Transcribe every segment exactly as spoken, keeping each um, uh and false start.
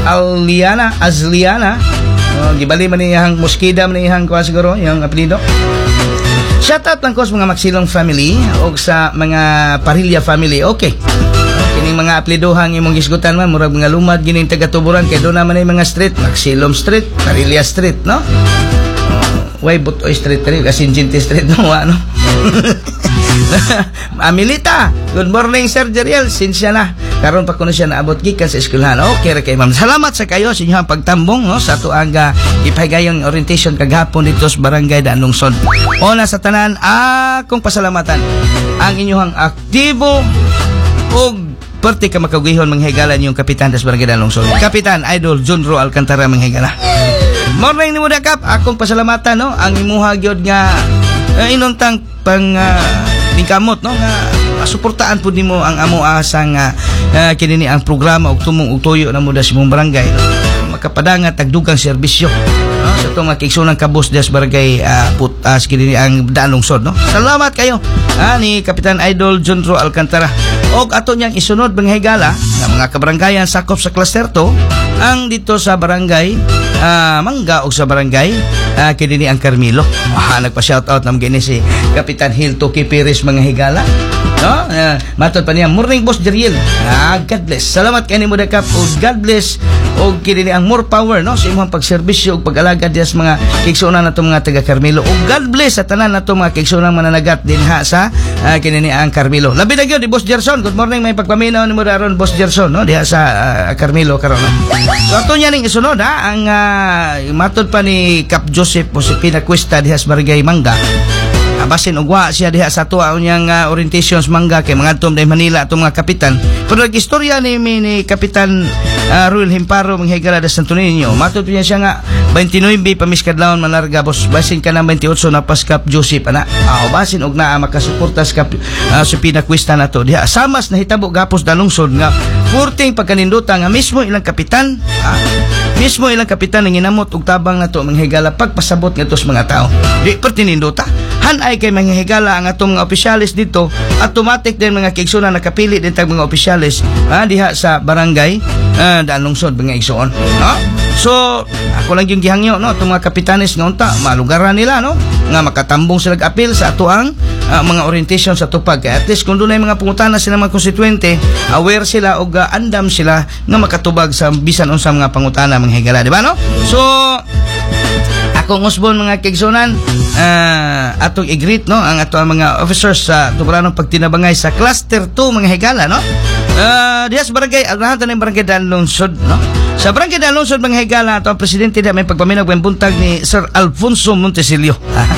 Aliana, Azliana. Uh, gibali man niyang Muskida man niyang kuha siguro, yung apelido. Shoutout lang ko sa mga Maxilong family o sa mga Parilla family. Okay. Kining mga apelidohang imong gisgutan man, murag mga lumad, gining taga-tuburan, kaya doon naman ay mga street, Maxilong Street, Parilla Street, no? Way Butoy Street rin, Kasinjinti Street, no? Ano? Amilita, good morning Sir Jeriel, sinsya na karon pa kuno siya naabot gikan sa eskwelahan. Okay ra kay ma'am, salamat sa kayo sa inyong pagtambong, no, sa tuang uh, ipahigayon orientation kagahapon dito sa Barangay Danlungsod. Una sa tanan, akong pasalamatan ang inyong aktibo og parte ka makagihon manghigala niyong kapitan sa Barangay Danlungsod, Kapitan Idol Junro Alcantara manghigala. Morning ni Muda Kap, akong pasalamatan, no, ang imuha gyud nga uh, inuntang pang uh, kamot, no, nga suportaan pud nimo ang amo asang uh, uh, kinini ang programa og tumong og tuyo na muda sa imong barangay, no? Makapadangat tagdugang serbisyo, no, sa itong makiksunang kabus des barangay uh, putas kinini ang Danlungsod, no. Salamat kayo ah, ni Kapitan Idol Junro Alcantara. Og ato niyang isunod manghigala nga mga kabarangayan sakop sa cluster two ang dito sa barangay uh, Mangga o sa barangay uh, kinini ang Carmelo. Ah, nagpa-shoutout nam gini si Kapitan Hilto Kipiris mga higala, no? Uh, matod pa niya, morning boss Jeriel. Ah, God bless. Salamat kay nimo Dakap o God bless o kinini ang more power, no, sa imong pagserbisyo ug pag-alagad sa mga kigsunan nato mga taga Carmelo. O God bless sa tanan nato mga kigsunan mananagat din ha sa uh, kinini ang Carmelo. Labi na gyud di Boss Gerson. Good morning, may pagpaminaw nimo daron Boss Gerson, no, diha sa uh, Carmelo karon. No? So ato niya ning isunod ha ang uh, matod pa ni Cap Joseph o si Pinacuesta diha sa Barangay Mangga. Basin ugwa siya diha sa tuwa unyang uh, orientations Mangga kay mga tom dahil Manila atong mga kapitan. Pero nag-istorya ni, ni Kapitan uh, Ruel Himparo manghigala de Santo Niño. Matod niya siya nga twenty-nine pamis-kadlawon manlarga boss. Basin ka ng twenty-eight na pas Cap Joseph ana. Ah, basin og naa makasuporta sa Cap uh, sa Pinacuesta nato diha. Samas nahitabo gapos Danlungsod nga forting pagkaninduta nga mismo ilang kapitan, ah, mismo ilang kapitan ang ginamot og tabang nato manghigala pagpasabot ngadto sa mga tao. Di pertininduta. Han ay kay manghihigala ang atong mga opisyalis dito, automatic din mga kigsunan nakapili din tag mga opisyalis ah, diha sa barangay ah, Danlungsod mga igsoon, no? So ako lang yung gihangyo, no, itong mga kapitanes nga unta malugaran nila, no, nga makatambong sila apil sa atuang uh, mga orientation sa tupag. Kaya at least kung doon ay mga pungutana sila mga konstituente, aware sila o uh, andam sila nga makatubag sa bisan unsa mga pangutana mga higala, di ba, no? So akong usbon mga kigsunan, uh, atong i-greet, no, ang ato mga officers sa tuburanong pagtinabangay sa cluster two mga higala, no, uh, diha sa barangay agnahan taning barangay Danlungsod, no. Sa barangay Danlungsod mga higala, ato ang presidente diha may pagpaminaw ng buntag ni Sir Alfonso Montesilio.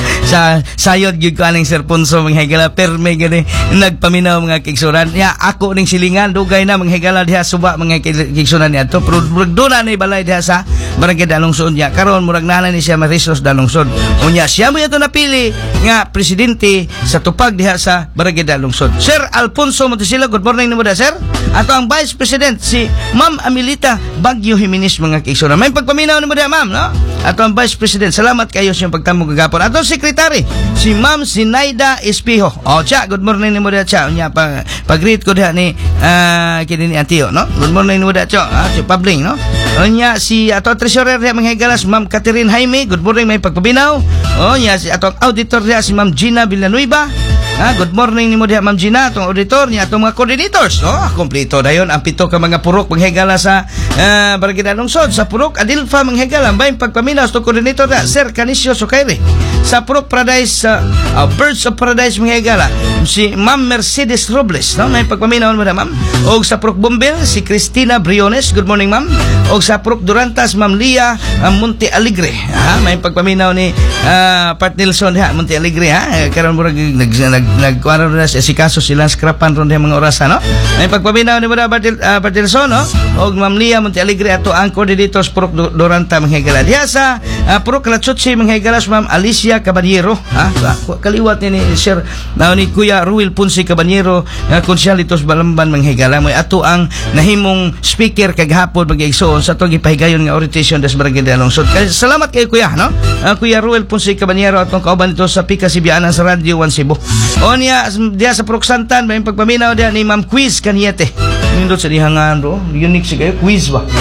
sa sayod gyud ko aning Sir Alfonso mga higala, perme gani nagpaminaw mga kigsunan. Ya ako ning silingan dugay na mga higala diha suba mga kigsunan ni adto, pero doon na ni balay diha sa barangay Danlungsod niya. Karon murag nana ni siya Marisos Danlungsod. Unya siya mo ito napili nga presidente sa tupag diha sa barangay Danlungsod. Sir Alfonso Montesilio, good morning nimo da sir. Ato ang Vice President si Ma'am Amilita Bagyo Jimenez mga kigsunan. May pagpaminaw nimo da ma'am, no? Ato ang Vice President, salamat kayo sa pagtambong gagapon. Ato ang Secretary si Ma'am Sinaida Espijo. Oh, cha, good morning nimo da cha. Unya pag pag-greet ko diha ni uh, kini ni Antio, no? Good morning nimo da cha. Ah, si Pabling, no? Unya si ato treasurer diha mga higalas Ma'am Catherine Jaime, good morning, may pagpabinaw. Oh, nya si ato auditor diha si Ma'am Gina Villanueva. Ah, good morning nimo diha Ma'am Gina, atong auditor niya, atong mga coordinators. Oh, kompleto dayon ang pito ka mga purok manghigala sa uh, Barangay Danlungsod. Sa purok Adilfa manghigala may pagpaminaw sa coordinator na Sir Canicio Sukaire. Sa purok Paradise uh, uh, Birds of Paradise manghigala si Ma'am Mercedes Robles, no, may pagpaminaw mo na ma'am. Og sa purok Bumbel si Cristina Briones, good morning ma'am. Og sa purok Durantas Ma'am Lia uh, Monte Alegre. Ha, may pagpaminaw ni uh, Pat Nilson ha, Monte Alegre ha. Eh, karon murag nag nag nagkuano na si kaso sila skrapan ron mga oras, no. May pagpaminaw ni Mura Pat Nilson, no. Og Ma'am Lia Monte Alegre ato ang coordinators purok Duranta manghigala. Diha sa uh, purok Latsutsi manghigala Ma'am Alicia Caballero, ha. Kaliwat ni Sir na ni Kuya Ruel Ponce Caballero, uh, konsyalitos Balamban manghigala. May ato ang nahimong speaker kagahapon mag-igsoon sa atong gipahigayon nga orientation des Barangay Danlungsod. Salamat kay Kuya, no. Uh, Kuya Ruel Ponce Caballero atong kauban dito sa Pika Sibianan sa Radio one Cebu. O niya diha sa purok Santan may pagpaminaw diha ni Ma'am Quiz Kaniete. Nindot sa dihangan ro, unique siya kayo quiz ba.